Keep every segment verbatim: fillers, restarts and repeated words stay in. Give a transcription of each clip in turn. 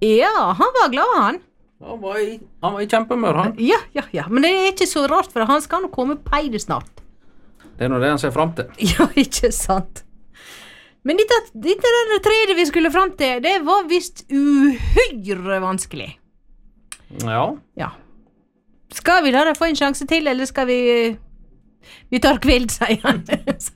Ja, han var glad, han. Han var i, han var i kjempemør, han. Ja, ja, ja. Men det er ikke så rart, for han skal nå komme på peide snart. Det er nå det han ser frem til. Ja, ikke sant. Men dette, dette der tredje vi skulle frem til, det var visst uhyre vanskelig. Ja. Ja. Skal vi da få en sjanse til, eller skal vi... Vi tar kveld, sier han.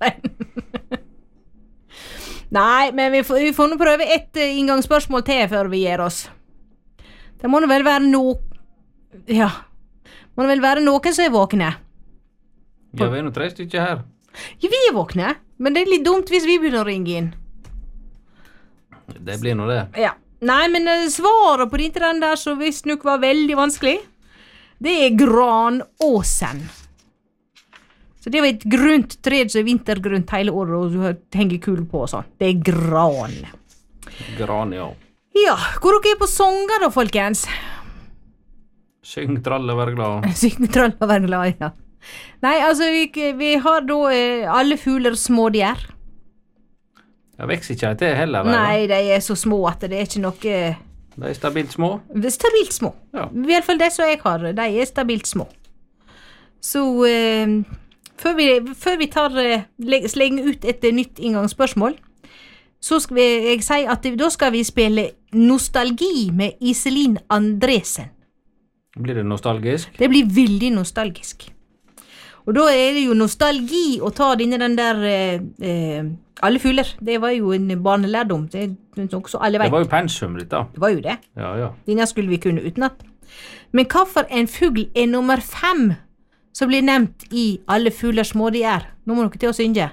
Nei, men vi får, vi får nå prøve ett inngangsspørsmål til før vi gir oss. Det må nå vel være no... Ja. Må det vel være noen som er våkne. Ja, vi er nå tre stykker her. Ja, vi er våkne, men det er litt dumt hvis vi begynner å ringe inn. Det blir nå det. Ja. Nei, men uh, svaret på dette den der som visst nok var veldig vanskelig, det er granåsen. Så det var et grunt tred som er vintergrunt hele året, og du henger kul på og sånn. Det er gran. Gran, ja. Ja, hvor dere er på songer da, folkens? Syng tralle og være glad. Syng tralle og være glad, ja. Nei, altså, vi, vi har da eh, alle fugler små de er. Jeg vekser ikke til heller. Der, Nei, de er så små at det er ikke noe... De er stabilt små. Det er stabilt små. Ja. I hvert fall det som jeg har, de er stabilt små. Så eh, før, vi, før vi tar eh, slenger ut et nytt inngangsspørsmål, så skal vi, jeg si at da skal vi spille Nostalgi med Iselin Andresen. Blir det nostalgisk? Det blir veldig nostalgisk. Og da er det jo nostalgi å ta denne den der eh, eh, alle fugler. Det var jo en barnelærdom. Det er noe så alle vet. Det var jo pensum ditt da. Det var jo det. Ja, ja. Denne skulle vi kunne utenat. Men hvorfor en fugl er nummer fem som blir nevnt i alle fugler små de er? Nå må dere til å synge.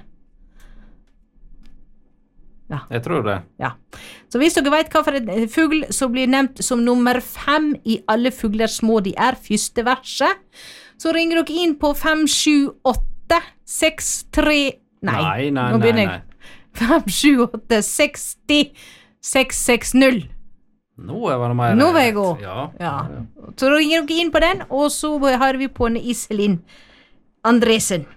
Ja. Jeg tror det. Ja. Så hvis dere vet hvorfor en fugl som blir nevnt som nummer fem i alle fugler små de er, første verset, så ringer dere inn på fem sju åtte seks tre Nei, Nei, nei, nå begynner nei, jeg. fem sju åtte seks null seks seks null. Nå er det mer... Nå var jeg god. Ja. Ja. Så ringer dere inn på den, og så har vi på en Iselin Andresen.